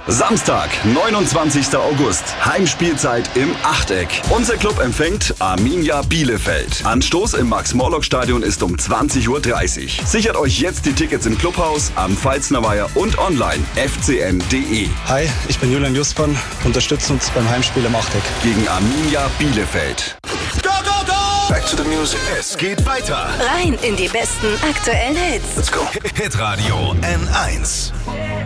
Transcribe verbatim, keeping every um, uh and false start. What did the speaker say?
Samstag, neunundzwanzigster August. Heimspielzeit im Achteck. Unser Club empfängt Arminia Bielefeld. Anstoß im Max-Morlock-Stadion ist um zwanzig Uhr dreißig. Sichert euch jetzt die Tickets im Clubhaus, am Pfalzner Weiher und online f c n punkt d e. Hi, ich bin Julian Justmann. Unterstützt uns beim Heimspiel im Achteck. Gegen Arminia Bielefeld. Go, go, go! Back to the music. Es geht weiter. Rein in die besten aktuellen Hits. Let's go. Hitradio N eins.